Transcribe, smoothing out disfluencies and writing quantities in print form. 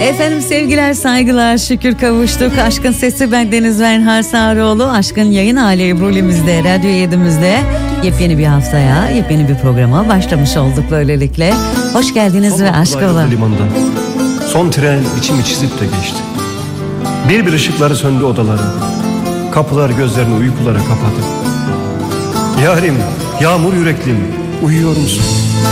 Efendim sevgiler saygılar, şükür kavuştuk. Aşkın sesi bendeniz Venhar Sarıoğlu. Aşkın yayın hali Ebru'limizde, Radyo 7'mizde yepyeni bir haftaya, yepyeni bir programa başlamış olduk böylelikle. Hoş geldiniz Son ve aşk ola. Limandan. Son tren içimi çizip de geçti. Bir bir ışıkları söndü odaların. Kapılar gözlerini uykulara kapadı. Yarim, yağmur yüreklim, uyuyor musun?